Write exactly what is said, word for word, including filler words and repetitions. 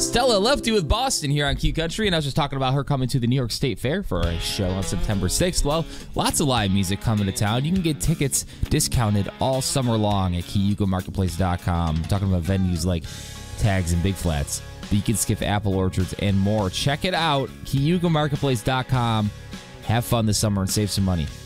Stella Lefty with Boston here on Q Country, and I was just talking about her coming to the New York State Fair for a show on September sixth. Well, lots of live music coming to town. You can get tickets discounted all summer long at Cayuga Marketplace dot com. I'm talking about venues like Tags and Big Flats, Beacon Skiff Apple Orchards, and more. Check it out, Cayuga Marketplace dot com. Have fun this summer and save some money.